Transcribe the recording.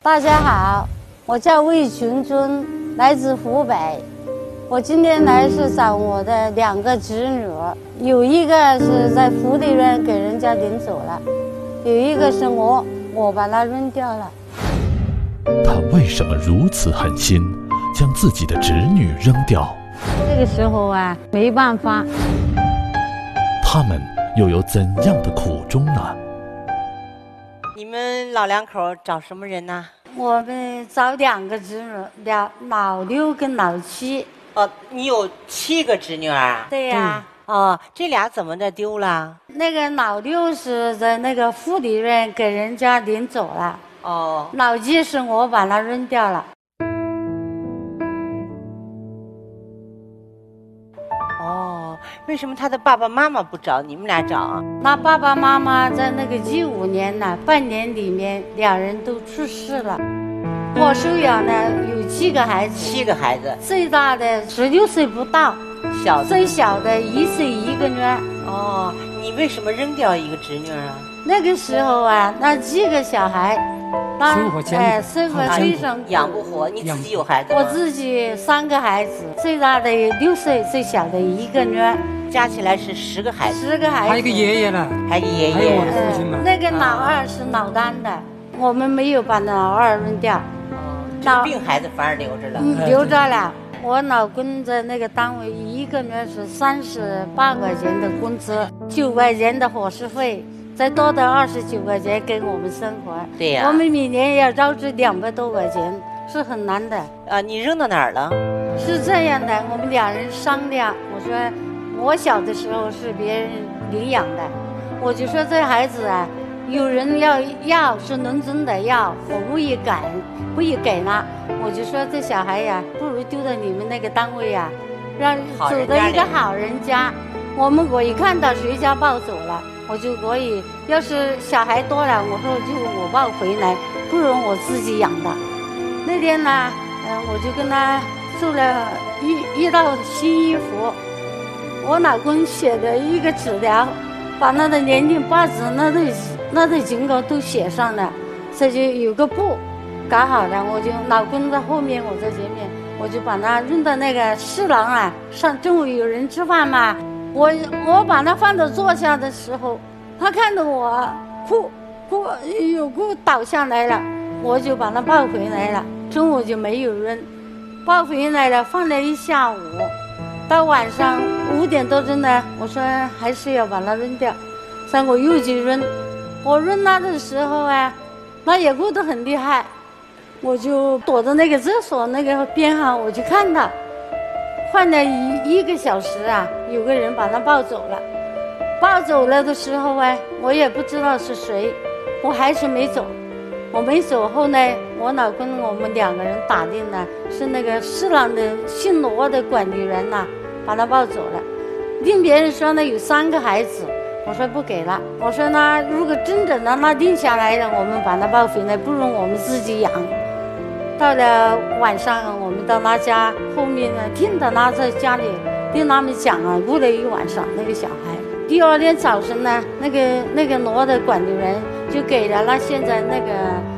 大家好，我叫魏群尊，来自湖北。我今天来是找我的2个侄女，有一个是在福利院给人家领走了，有一个是我把它扔掉了。 他为什么如此狠心，将自己的侄女扔掉？ 这个时候啊，没办法。 他们又有怎样的苦衷呢？ 你们老两口找什么人呢？ 我们找2个侄女，老6跟老7。 哦，你有7个侄女啊？ 对呀。 哦，这俩怎么的丢了？ 那个老6是在那个福利院给人家领走了。 哦， 老7是我把它扔掉了。 哦，为什么他的爸爸妈妈不找，你们俩找啊？ 那爸爸妈妈在那个15年呢，半年里面2人都去世了。我收养呢有7个孩子 ，7个孩子， 最大的16岁不到，最小的1岁1个月。 哦，你为什么扔掉一个侄女啊？ 那个时候啊，那几个小孩， 生活非常养不活。你自己有孩子吗？ 我自己3个孩子，最大的6岁，最小的1个月， 加起来是10个孩子。 10个孩子， 还有一个爷爷呢， 还有一个爷爷， 还有我的父亲嘛。 那个老2是老单的，我们没有把老2扔掉。 病孩子反而留着了。 留着了。我老公在那个单位1个月是38块钱的工资，9块钱的伙食费，再多的29块钱给我们生活。 对呀， 我们每年要招致200多块钱，是很难的。 你扔到哪儿了？ 是这样的，我们2人商量，我说我小的时候是别人领养的，我就说这孩子啊，有人要是农村的要，我不予给了，我就说这小孩呀，不如丢到你们那个单位呀，让走到一个好人家。我们可以看到谁家抱走了，我就可以，要是小孩多了，我说就我抱回来，不如我自己养的。那天呢，我就跟他做了一套新衣服，我老公写的一个纸条，把他的年龄8字那对警告都写上了，这就有个布搞好了，我就老公在后面，我在前面，我就把它扔到那个侍郎啊，上中午有人吃饭嘛，我把它放到坐下的时候，他看到我有哭倒下来了，我就把它抱回来了，中午就没有扔，抱回来了放了一下午，到晚上5点多钟呢，我说还是要把它扔掉，所以我又去扔，我扔它的时候啊，那也哭得很厉害，我就躲到那个厕所那个边上，我去看他，换了一个小时啊，有个人把他抱走了。抱走了的时候啊，我也不知道是谁，我还是没走。我没走后呢，我老公我们2个人打听呢，是那个侍郎的姓罗的管理员呐，把他抱走了。听别人说呢有3个孩子，我说不给了，我说呢如果真的那定下来了，我们把他抱回来，不如我们自己养。到了晚上，我们到他家后面呢，听到他在家里跟他们讲啊，哭了一晚上那个小孩。第2天早晨呢，那个罗的管理员就给了他现在那个